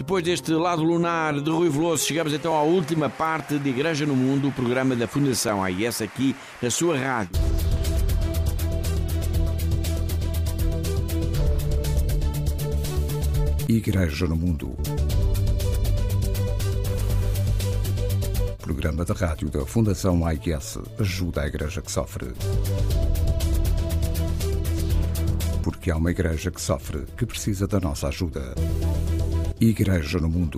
Depois deste lado lunar de Rui Veloso, chegamos então à última parte de Igreja no Mundo, o programa da Fundação AIS aqui na sua rádio. Igreja no Mundo. Programa da rádio da Fundação AIS ajuda a Igreja que sofre. Porque há uma Igreja que sofre, que precisa da nossa ajuda. Igreja no Mundo.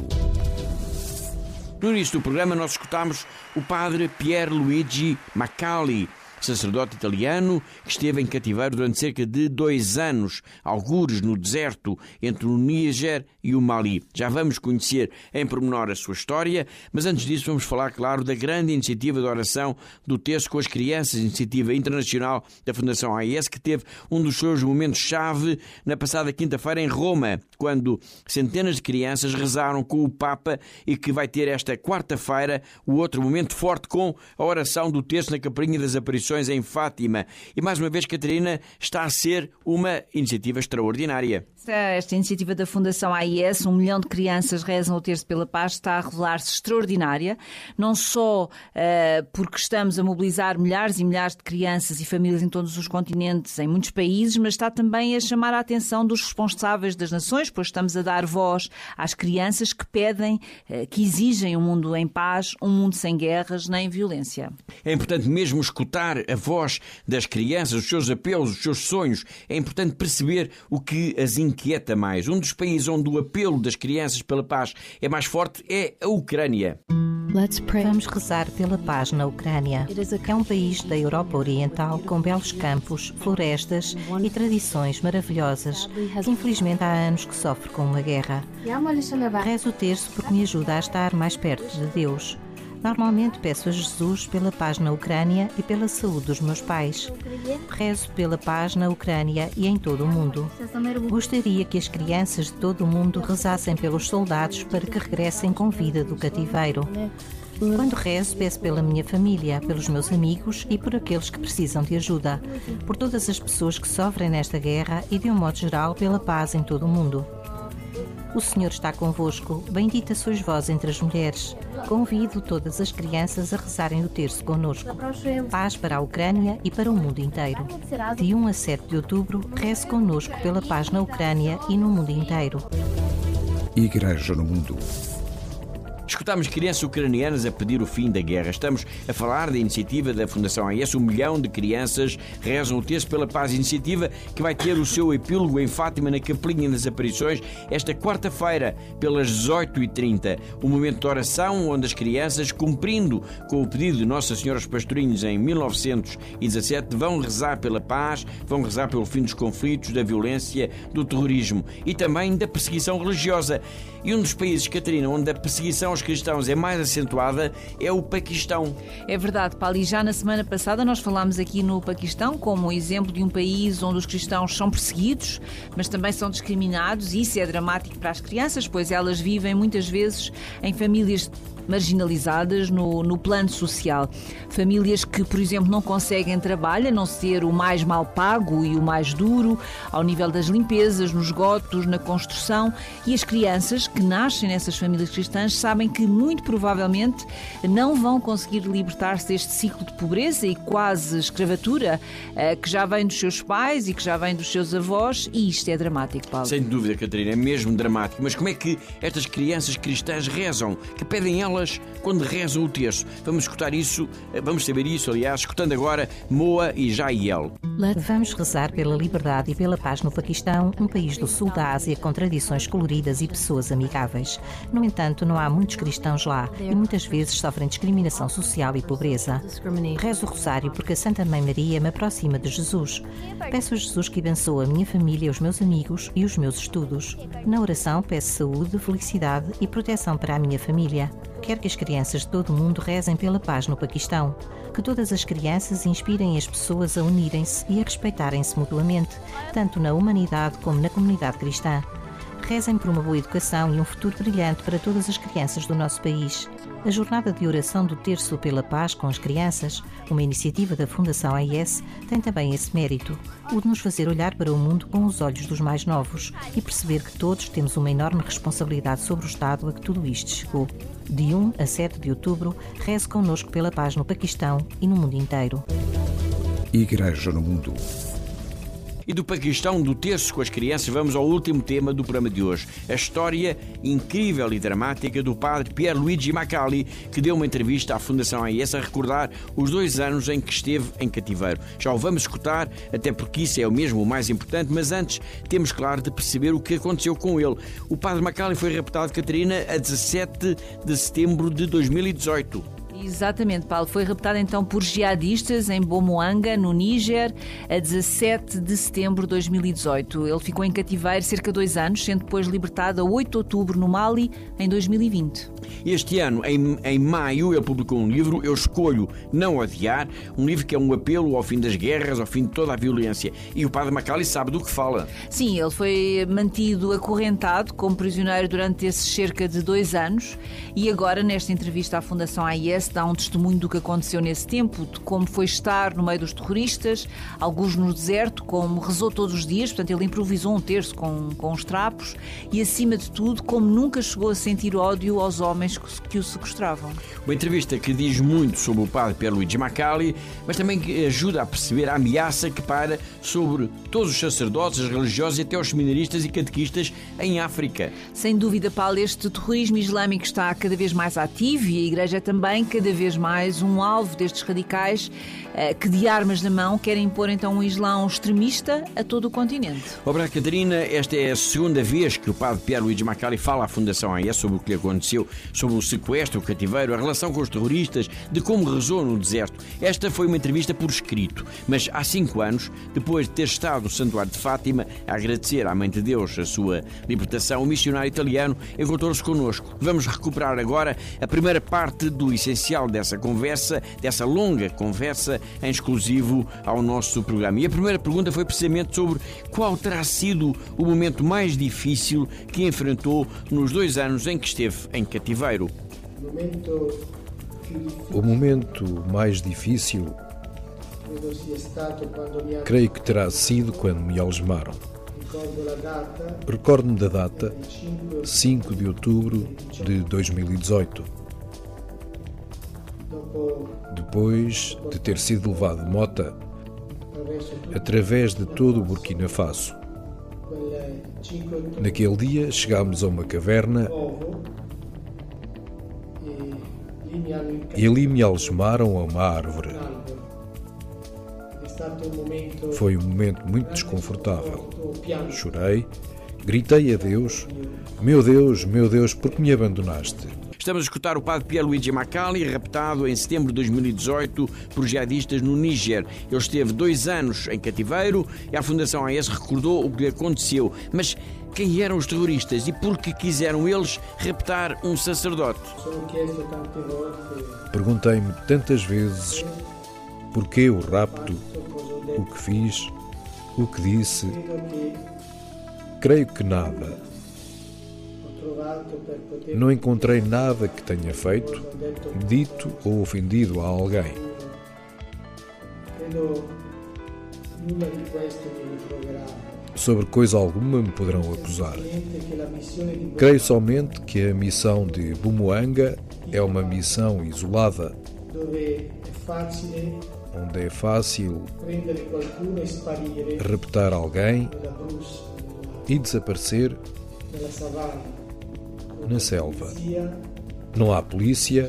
No início do programa nós escutámos o padre Pierluigi Macali, sacerdote italiano que esteve em cativeiro durante cerca de 2 anos, algures no deserto entre o Níger e o Mali. Já vamos conhecer em pormenor a sua história, mas antes disso vamos falar, claro, da grande iniciativa de oração do Terço com as Crianças, iniciativa internacional da Fundação AIS, que teve um dos seus momentos-chave na passada quinta-feira em Roma, quando centenas de crianças rezaram com o Papa, e que vai ter esta quarta-feira o outro momento forte com a oração do Terço na Capelinha das Aparições em Fátima. E mais uma vez, Catarina, está a ser uma iniciativa extraordinária. Esta iniciativa da Fundação AIS, 1 milhão de crianças rezam o Terço pela Paz, está a revelar-se extraordinária, não só porque estamos a mobilizar milhares e milhares de crianças e famílias em todos os continentes, em muitos países, mas está também a chamar a atenção dos responsáveis das nações, pois estamos a dar voz às crianças que pedem, que exigem um mundo em paz, um mundo sem guerras nem violência. É importante mesmo escutar a voz das crianças, os seus apelos, os seus sonhos. É importante perceber o que as inquieta mais. Um dos países onde o apelo das crianças pela paz é mais forte é a Ucrânia. Vamos rezar pela paz na Ucrânia. É um país da Europa Oriental com belos campos, florestas e tradições maravilhosas, que infelizmente há anos que sofre com uma guerra. Rezo o terço porque me ajuda a estar mais perto de Deus. Normalmente peço a Jesus pela paz na Ucrânia e pela saúde dos meus pais. Rezo pela paz na Ucrânia e em todo o mundo. Gostaria que as crianças de todo o mundo rezassem pelos soldados para que regressem com vida do cativeiro. Quando rezo, peço pela minha família, pelos meus amigos e por aqueles que precisam de ajuda, por todas as pessoas que sofrem nesta guerra e, de um modo geral, pela paz em todo o mundo. O Senhor está convosco, bendita sois vós entre as mulheres. Convido todas as crianças a rezarem o terço connosco. Paz para a Ucrânia e para o mundo inteiro. De 1 a 7 de outubro, reze connosco pela paz na Ucrânia e no mundo inteiro. Igreja no Mundo. Escutámos crianças ucranianas a pedir o fim da guerra. Estamos a falar da iniciativa da Fundação AIS. 1 milhão de crianças rezam o Terço pela Paz, iniciativa que vai ter o seu epílogo em Fátima, na Capelinha das Aparições, esta quarta-feira, pelas 18h30. Um momento de oração onde as crianças, cumprindo com o pedido de Nossa Senhora aos Pastorinhos em 1917, vão rezar pela paz, vão rezar pelo fim dos conflitos, da violência, do terrorismo e também da perseguição religiosa. E um dos países, Catarina, onde a perseguição aos cristãos é mais acentuada é o Paquistão. É verdade, Paulo, e já na semana passada nós falámos aqui no Paquistão como exemplo de um país onde os cristãos são perseguidos, mas também são discriminados, e isso é dramático para as crianças, pois elas vivem muitas vezes em famílias marginalizadas no plano social. Famílias que, por exemplo, não conseguem trabalho, a não ser o mais mal pago e o mais duro, ao nível das limpezas, nos esgotos, na construção, e as crianças que nascem nessas famílias cristãs sabem que muito provavelmente não vão conseguir libertar-se deste ciclo de pobreza e quase escravatura que já vem dos seus pais e que já vem dos seus avós, e isto é dramático, Paulo. Sem dúvida, Catarina, é mesmo dramático. Mas como é que estas crianças cristãs rezam? Que pedem elas quando rezam o terço? Vamos escutar isso, vamos saber isso, aliás, escutando agora Moa e Jaiel. Vamos rezar pela liberdade e pela paz no Paquistão, um país do sul da Ásia com tradições coloridas e pessoas amigáveis. No entanto, não há muitos cristãos lá e muitas vezes sofrem discriminação social e pobreza. Rezo o rosário porque a Santa Mãe Maria me aproxima de Jesus. Peço a Jesus que abençoe a minha família, os meus amigos e os meus estudos. Na oração peço saúde, felicidade e proteção para a minha família. Quero que as crianças de todo o mundo rezem pela paz no Paquistão. Que todas as crianças inspirem as pessoas a unirem-se e a respeitarem-se mutuamente, tanto na humanidade como na comunidade cristã. Rezem por uma boa educação e um futuro brilhante para todas as crianças do nosso país. A jornada de oração do Terço pela Paz com as crianças, uma iniciativa da Fundação AIS, tem também esse mérito, o de nos fazer olhar para o mundo com os olhos dos mais novos e perceber que todos temos uma enorme responsabilidade sobre o estado a que tudo isto chegou. De 1 a 7 de outubro, reze connosco pela paz no Paquistão e no mundo inteiro. Igreja no Mundo. E do Paquistão, do Terço com as crianças, vamos ao último tema do programa de hoje. A história incrível e dramática do padre Pierluigi Macali, que deu uma entrevista à Fundação AIS a recordar os 2 anos em que esteve em cativeiro. Já o vamos escutar, até porque isso é o mesmo o mais importante, mas antes temos, claro, de perceber o que aconteceu com ele. O padre Macali foi raptado, Catarina, a 17 de setembro de 2018. Exatamente, Paulo. Foi raptado então por jihadistas em Bomoanga, no Níger, a 17 de setembro de 2018. Ele ficou em cativeiro cerca de 2 anos, sendo depois libertado a 8 de outubro no Mali, em 2020. Este ano, em maio, ele publicou um livro, Eu Escolho Não Odiar, um livro que é um apelo ao fim das guerras, ao fim de toda a violência. E o padre Macali sabe do que fala. Sim, ele foi mantido acorrentado como prisioneiro durante esses cerca de 2 anos e agora, nesta entrevista à Fundação AIS, dá um testemunho do que aconteceu nesse tempo, de como foi estar no meio dos terroristas, alguns no deserto, como rezou todos os dias, portanto ele improvisou um terço com os trapos e, acima de tudo, como nunca chegou a sentir ódio aos homens que o sequestravam. Uma entrevista que diz muito sobre o padre Pierluigi Macali, mas também que ajuda a perceber a ameaça que paira sobre todos os sacerdotes, os religiosos e até os seminaristas e catequistas em África. Sem dúvida, Paulo, este terrorismo islâmico está cada vez mais ativo e a Igreja é também cada vez mais um alvo destes radicais que, de armas na mão, querem impor então um Islão extremista a todo o continente. Obrigado, Catarina. Esta é a segunda vez que o padre Pierluigi Macali fala à Fundação AIS sobre o que lhe aconteceu, sobre o sequestro, o cativeiro, a relação com os terroristas, de como rezou no deserto. Esta foi uma entrevista por escrito, mas há 5 anos, depois de ter estado no Santuário de Fátima a agradecer à Mãe de Deus a sua libertação, o missionário italiano encontrou-se connosco. Vamos recuperar agora a primeira parte do essencial dessa conversa, dessa longa conversa em exclusivo ao nosso programa. E a primeira pergunta foi precisamente sobre qual terá sido o momento mais difícil que enfrentou nos 2 anos em que esteve em cativeiro. O momento mais difícil, creio que terá sido quando me algemaram. Recordo-me da data, 5 de outubro de 2018. Depois de ter sido levado de mota através de todo o Burkina Faso. Naquele dia chegámos a uma caverna e ali me algemaram a uma árvore. Foi um momento muito desconfortável. Chorei, gritei a Deus, meu Deus, por que me abandonaste? Estamos a escutar o padre Pierluigi Macali, raptado em setembro de 2018 por jihadistas no Níger. Ele esteve 2 anos em cativeiro e a Fundação AIS recordou o que lhe aconteceu. Mas quem eram os terroristas e por que quiseram eles raptar um sacerdote? Perguntei-me tantas vezes porquê o rapto, o que fiz, o que disse. Creio que nada. Não encontrei nada que tenha feito, dito ou ofendido a alguém. Sobre coisa alguma me poderão acusar. Creio somente que a missão de Bomoanga é uma missão isolada, onde é fácil raptar alguém e desaparecer na selva. Não há polícia,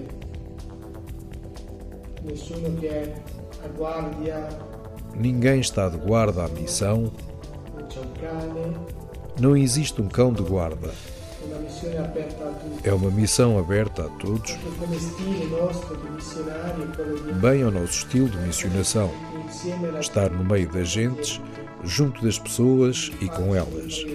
ninguém está de guarda à missão, não existe um cão de guarda. É uma missão aberta a todos, bem ao nosso estilo de missionação, estar no meio das gentes, junto das pessoas e com elas.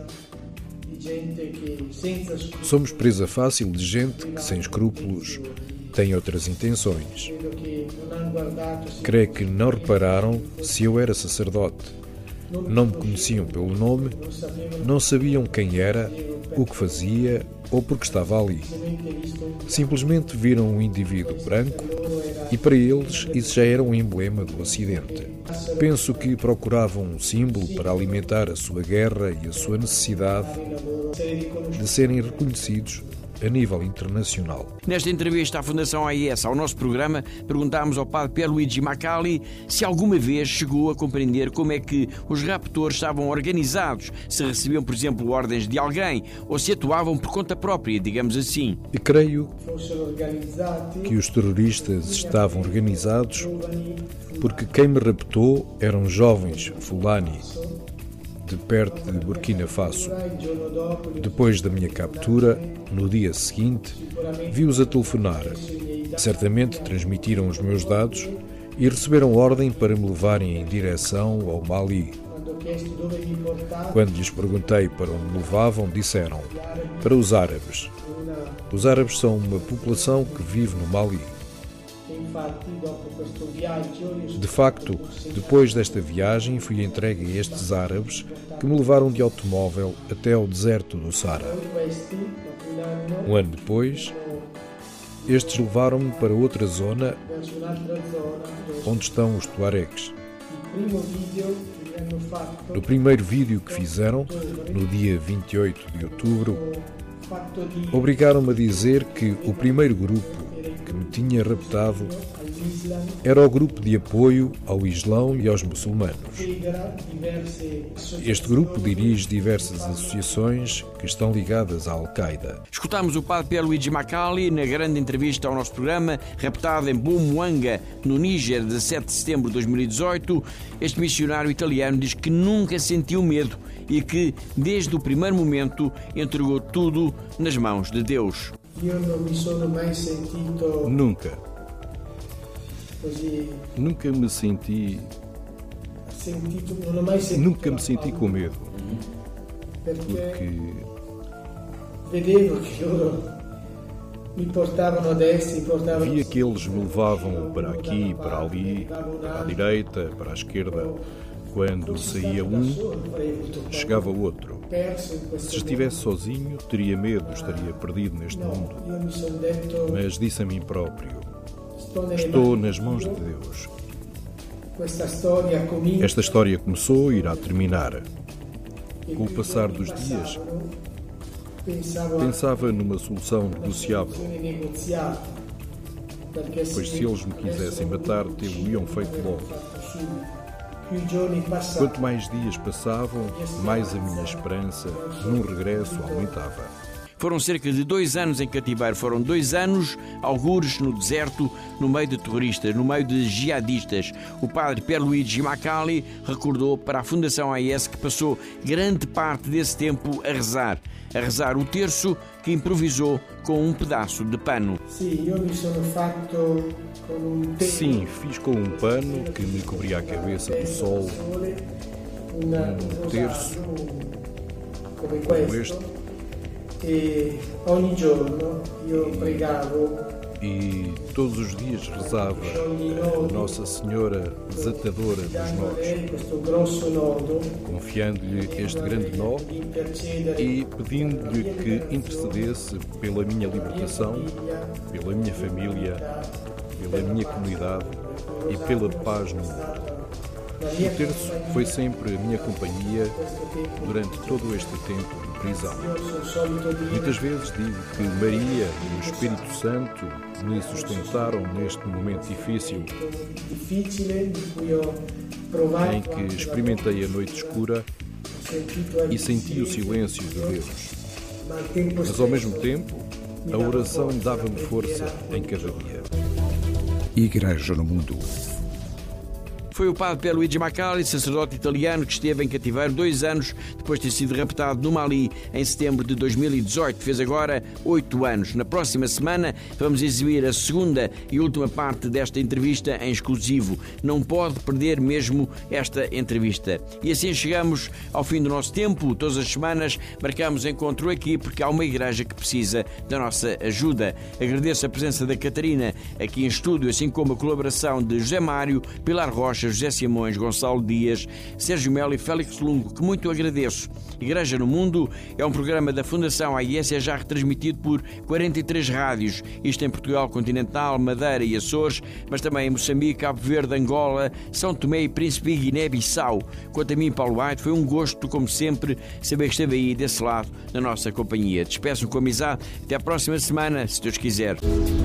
Somos presa fácil de gente que, sem escrúpulos, tem outras intenções. Creio que não repararam se eu era sacerdote. Não me conheciam pelo nome, não sabiam quem era, o que fazia ou porque estava ali. Simplesmente viram um indivíduo branco e para eles isso já era um emblema do Ocidente. Penso que procuravam um símbolo para alimentar a sua guerra e a sua necessidade de serem reconhecidos a nível internacional. Nesta entrevista à Fundação AIS, ao nosso programa, perguntámos ao padre Pierluigi Macali se alguma vez chegou a compreender como é que os raptores estavam organizados, se recebiam, por exemplo, ordens de alguém ou se atuavam por conta própria, digamos assim. E creio que os terroristas estavam organizados porque quem me raptou eram jovens Fulani, de perto de Burkina Faso. Depois da minha captura, no dia seguinte, vi-os a telefonar. Certamente transmitiram os meus dados e receberam ordem para me levarem em direção ao Mali. Quando lhes perguntei para onde me levavam, disseram: para os árabes. Os árabes são uma população que vive no Mali. De facto, depois desta viagem, fui entregue a estes árabes que me levaram de automóvel até ao deserto do Saara. Um ano depois, estes levaram-me para outra zona onde estão os tuaregs. No primeiro vídeo que fizeram, no dia 28 de outubro, obrigaram-me a dizer que o primeiro grupo que me tinha raptado era o grupo de apoio ao Islão e aos muçulmanos. Este grupo dirige diversas associações que estão ligadas à Al-Qaeda. Escutámos o padre Pierluigi Macali na grande entrevista ao nosso programa, raptado em Bumuanga, no Níger, 17 de setembro de 2018. Este missionário italiano diz que nunca sentiu medo e que, desde o primeiro momento, entregou tudo nas mãos de Deus. Nunca me senti com medo, porque via que eles me levavam para aqui, para ali, para a direita, para a esquerda. Quando saía um, chegava outro. Se estivesse sozinho, teria medo, estaria perdido neste mundo. Mas disse a mim próprio: estou nas mãos de Deus. Esta história começou e irá terminar. Com o passar dos dias, pensava numa solução negociável. Pois se eles me quisessem matar, tê-lo-iam feito logo. Quanto mais dias passavam, mais a minha esperança num regresso aumentava. Foram cerca de 2 anos em cativeiro. Foram 2 anos, algures no deserto, no meio de terroristas, no meio de jihadistas. O padre Pierluigi Macali recordou para a Fundação AIS que passou grande parte desse tempo a rezar o terço que improvisou com um pedaço de pano. Sim, fiz com um pano que me cobria a cabeça do sol, um terço como este. E todos os dias rezava a Nossa Senhora desatadora dos nós, confiando-lhe este grande nó e pedindo-lhe que intercedesse pela minha libertação, pela minha família, pela minha comunidade e pela paz no mundo. O terço foi sempre a minha companhia durante todo este tempo de prisão. Muitas vezes digo que Maria e o Espírito Santo me sustentaram neste momento difícil em que experimentei a noite escura e senti o silêncio de Deus. Mas ao mesmo tempo, a oração dava-me força em cada dia. Igreja no Mundo. Foi o padre Pierluigi Macali, sacerdote italiano, que esteve em cativeiro 2 anos depois de ter sido raptado no Mali em setembro de 2018. Fez agora 8 anos. Na próxima semana vamos exibir a segunda e última parte desta entrevista em exclusivo. Não pode perder mesmo esta entrevista. E assim chegamos ao fim do nosso tempo. Todas as semanas marcamos encontro aqui porque há uma igreja que precisa da nossa ajuda. Agradeço a presença da Catarina aqui em estúdio, assim como a colaboração de José Mário, Pilar Rocha, Rocha, José Simões, Gonçalo Dias, Sérgio Melo e Félix Lungo, que muito agradeço. Igreja no Mundo é um programa da Fundação AIS, é já retransmitido por 43 rádios, isto em Portugal continental, Madeira e Açores, mas também em Moçambique, Cabo Verde, Angola, São Tomé e Príncipe e Guiné-Bissau. Quanto a mim, Paulo White, foi um gosto, como sempre, saber que esteve aí desse lado, na nossa companhia. Despeço com amizade. Até à próxima semana, se Deus quiser.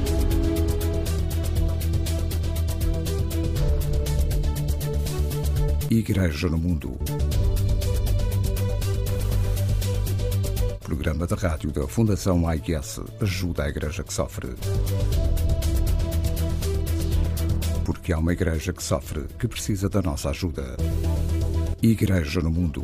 Igreja no Mundo. Programa de rádio da Fundação AIS ajuda a Igreja que sofre. Porque há uma Igreja que sofre, que precisa da nossa ajuda. Igreja no Mundo.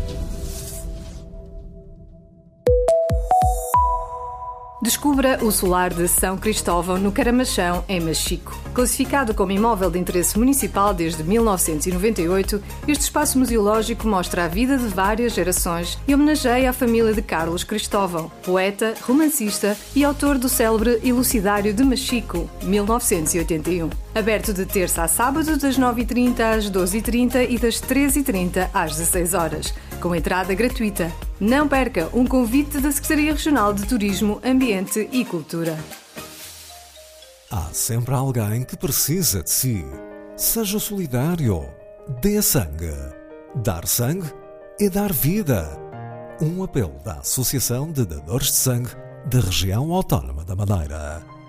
Descubra o solar de São Cristóvão no Caramachão, em Machico. Classificado como imóvel de interesse municipal desde 1998, este espaço museológico mostra a vida de várias gerações e homenageia a família de Carlos Cristóvão, poeta, romancista e autor do célebre Elucidário de Machico, 1981. Aberto de terça a sábado, das 9h30 às 12h30 e das 13h30 às 16h, com entrada gratuita. Não perca um convite da Secretaria Regional de Turismo, Ambiente e Cultura. Há sempre alguém que precisa de si. Seja solidário. Dê sangue. Dar sangue é dar vida. Um apelo da Associação de Dadores de Sangue da Região Autónoma da Madeira.